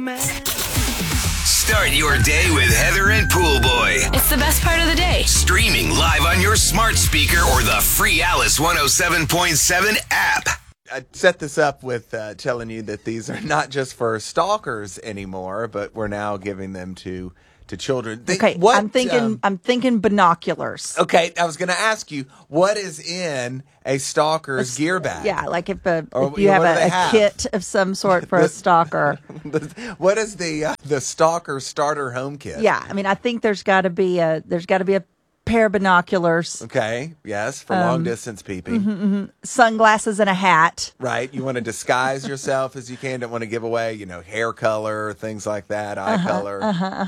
Start your day with Heather and Pool Boy. It's the best part of the day. Streaming live on your smart speaker or the free Alice 107.7 app. I set this up with telling you that these are not just for stalkers anymore, but we're now giving them to children. Okay, I'm thinking binoculars. Okay, I was going to ask you, what is in a stalker's gear bag? Yeah, like if you have a kit of some sort for a stalker. What is the stalker starter home kit? Yeah, I mean, I think there's got to be a pair of binoculars. Okay, yes, for long distance peeping. Sunglasses and a hat. Right, you want to disguise yourself as you can. Don't want to give away, hair color, things like that, eye color.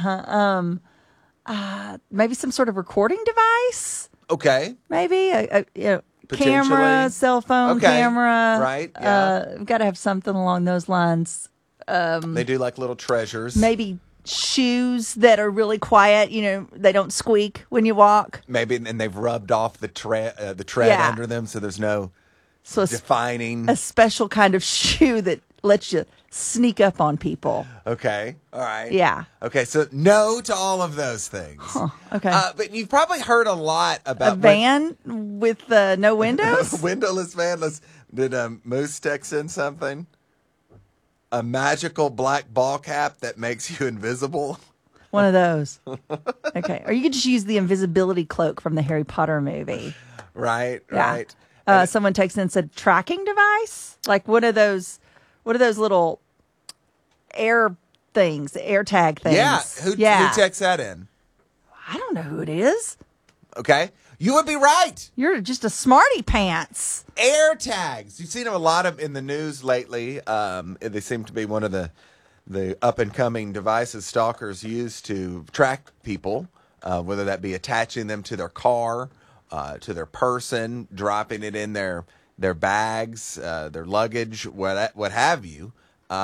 Maybe some sort of recording device. Okay. Maybe a camera, cell phone camera. Right. Yeah. Got to have something along those lines. They do like little treasures. Maybe shoes that are really quiet. They don't squeak when you walk. Maybe, and they've rubbed off the tread under them, so there's no defining. A special kind of shoe that lets you sneak up on people. Okay. All right. Yeah. Okay. So no to all of those things. Huh. Okay. But you've probably heard a lot about a van with no windows. Windowless van. Did Moose text in something? A magical black ball cap that makes you invisible. One of those. Okay. Or you could just use the invisibility cloak from the Harry Potter movie. Right. Yeah. Right. Someone texted in and said tracking device, like one of those little air things, air tag things. Yeah. Who texts that in? I don't know who it is. Okay. You would be right. You're just a smarty pants. Air tags. You've seen them a lot in the news lately. They seem to be one of the up and coming devices stalkers use to track people, whether that be attaching them to their car, to their person, dropping it in their bags, their luggage, what have you.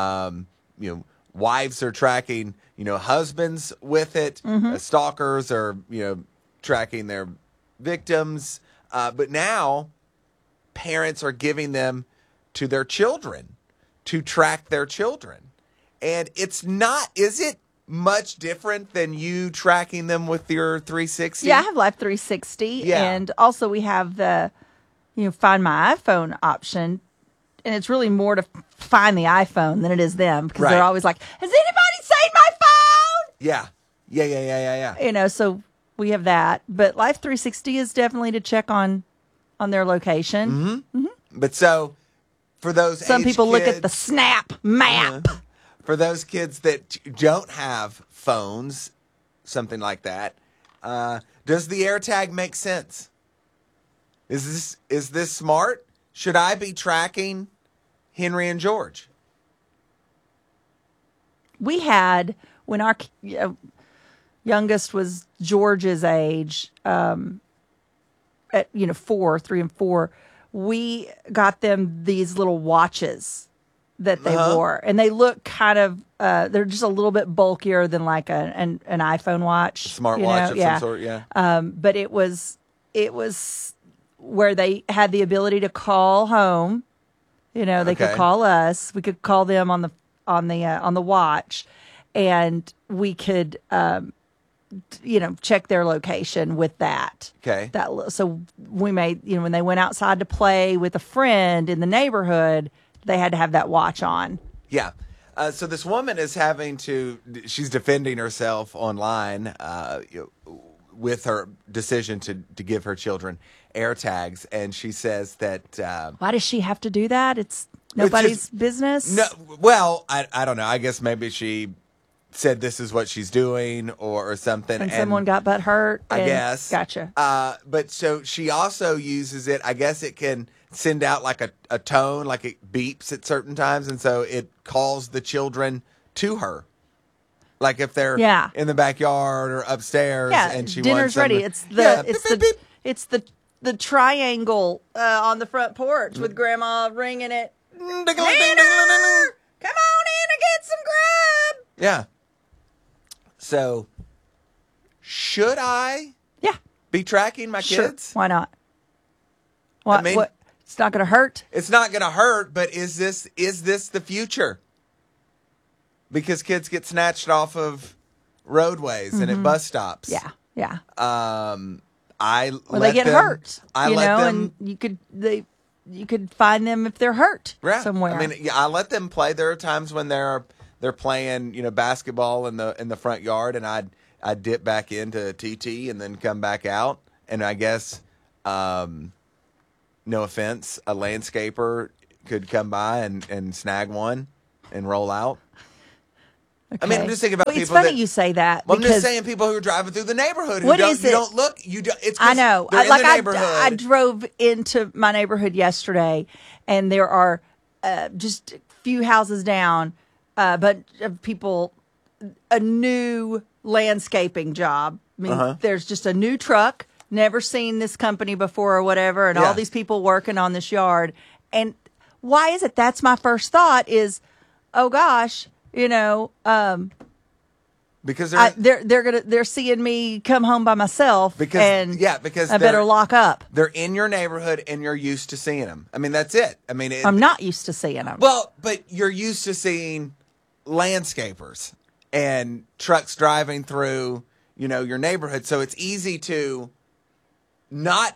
Wives are tracking, husbands with it. Stalkers are, tracking their victims. But now parents are giving them to their children to track their children. And is it much different than you tracking them with your 360? Yeah, I have Life 360. Yeah. And also we have the, Find My iPhone option. And it's really more to find the iPhone than it is them. Because they're always like, has anybody seen my phone? Yeah. Yeah. So we have that. But Life 360 is definitely to check on their location. Mm-hmm. But so for those some people kids, look at the Snap map. For those kids that don't have phones, something like that, does the AirTag make sense? Is this smart? Should I be tracking Henry and George? We had, when our youngest was George's age, at 3 and 4, we got them these little watches that they wore, and they look kind of they're just a little bit bulkier than like an iPhone watch, Smartwatch of some sort. Yeah. But it was where they had the ability to call home. They could call us. We could call them on the watch, and we could check their location with that. Okay. So we made, when they went outside to play with a friend in the neighborhood, they had to have that watch on. Yeah. So this woman is she's defending herself online with her decision to give her children AirTags. And she says that... why does she have to do that? It's nobody's business? No. Well, I don't know. I guess maybe she said this is what she's doing or something. And someone got butt hurt. I guess. Gotcha. But so she also uses it. I guess it can send out like a tone, like it beeps at certain times. And so it calls the children to her. Like if they're in the backyard or upstairs and she dinner's wants them ready. It's the triangle on the front porch with Grandma ringing it. Dinner! Come on in and get some grub. Yeah. So, should I be tracking my kids? Why not? What? It's not going to hurt. It's not going to hurt, but is this the future? because kids get snatched off of roadways and at bus stops. Yeah, yeah. Or they get hurt. I let them. And you could find them if they're hurt somewhere. I mean, I let them play. There are times when they're playing, basketball in the front yard, and I'd dip back into TT and then come back out. And I guess, no offense, a landscaper could come by and snag one and roll out. Okay. I mean, I'm just thinking about people. It's funny you say that. Well, I'm just saying people who are driving through the neighborhood who don't look. It's I know. They're in the neighborhood. I drove into my neighborhood yesterday, and there are just a few houses down, but people, a new landscaping job. I mean, there's just a new truck, never seen this company before or whatever, and all these people working on this yard. And why is it? That's my first thought is, oh gosh. Because they're seeing me come home by myself, because I better lock up. They're in your neighborhood and you're used to seeing them. I mean, that's it. I mean, I'm not used to seeing them. Well, but you're used to seeing landscapers and trucks driving through, your neighborhood. So it's easy to not,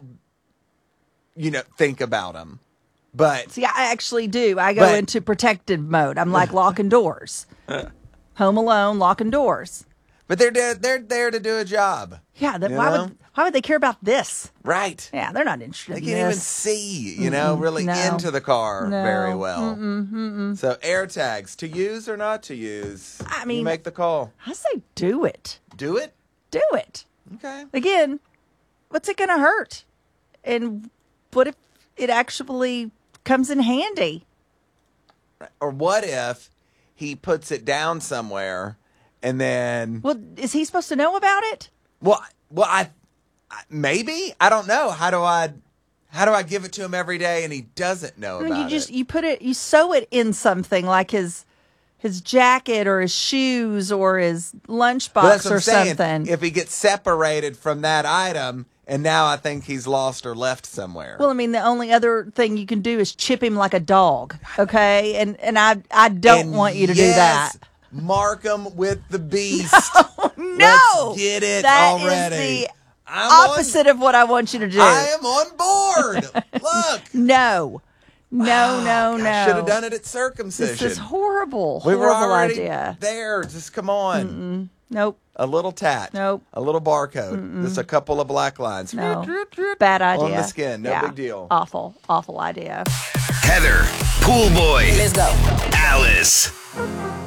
think about them. But see, I actually do. I go into protective mode. I'm like locking doors. Home alone, locking doors. But they're there to do a job. Yeah. Why would they care about this? Right. Yeah, they're not interested. They in can't this. even see, really into the car very well. So AirTags, to use or not to use? I mean, you make the call. I say do it. Do it. Do it. Okay. Again, what's it going to hurt? And what if it actually comes in handy? Or what if he puts it down somewhere and then... Well, is he supposed to know about it? Well, I maybe. I don't know. How do I give it to him every day and he doesn't know about it? You sew it in something like his jacket or his shoes or his lunchbox or something. If he gets separated from that item... And now I think he's lost or left somewhere. Well, I mean, the only other thing you can do is chip him like a dog, okay? And I don't want you to do that. Mark him with the beast. No, let's get it that already. Is the opposite of what I want you to do. I am on board. Look. No. I should have done it at circumcision. This is horrible. We were already idea. there. Just come on. Nope. A little tat. Nope. A little barcode. Just a couple of black lines. No. Bad idea. On the skin. No big deal. Awful idea. Heather, Pool Boy. Let's go. Alice.